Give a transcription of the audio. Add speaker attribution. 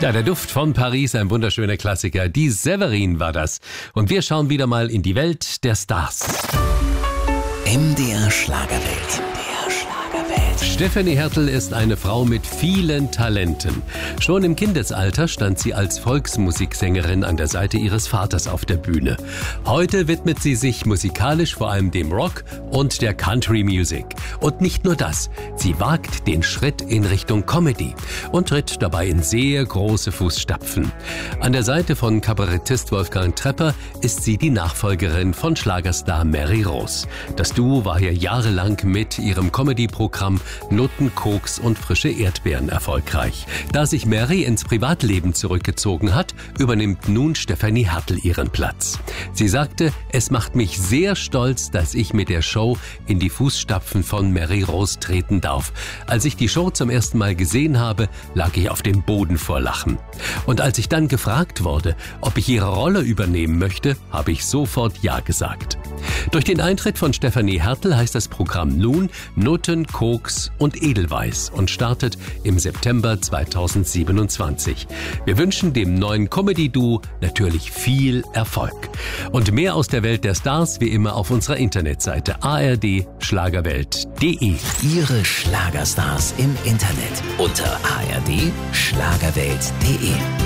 Speaker 1: Ja, der Duft von Paris, ein wunderschöner Klassiker. Die Séverine war das. Und wir schauen wieder mal in die Welt der Stars.
Speaker 2: MDR Schlagerwelt.
Speaker 1: Stefanie Hertel ist eine Frau mit vielen Talenten. Schon im Kindesalter stand sie als Volksmusiksängerin an der Seite ihres Vaters auf der Bühne. Heute widmet sie sich musikalisch vor allem dem Rock und der Country Music. Und nicht nur das, sie wagt den Schritt in Richtung Comedy und tritt dabei in sehr große Fußstapfen. An der Seite von Kabarettist Wolfgang Trepper ist sie die Nachfolgerin von Schlagerstar Mary Rose. Das Duo war hier jahrelang mit ihrem Comedy-Programm Nutten, Koks und frische Erdbeeren erfolgreich. Da sich Mary ins Privatleben zurückgezogen hat, übernimmt nun Stefanie Hertel ihren Platz. Sie sagte, es macht mich sehr stolz, dass ich mit der Show in die Fußstapfen von Mary Rose treten darf. Als ich die Show zum ersten Mal gesehen habe, lag ich auf dem Boden vor Lachen. Und als ich dann gefragt wurde, ob ich ihre Rolle übernehmen möchte, habe ich sofort Ja gesagt. Durch den Eintritt von Stefanie Hertel heißt das Programm nun Nutten, Koks und Edelweiß und startet im September 2027. Wir wünschen dem neuen Comedy-Duo natürlich viel Erfolg. Und mehr aus der Welt der Stars wie immer auf unserer Internetseite ardschlagerwelt.de.
Speaker 2: Ihre Schlagerstars im Internet unter ardschlagerwelt.de.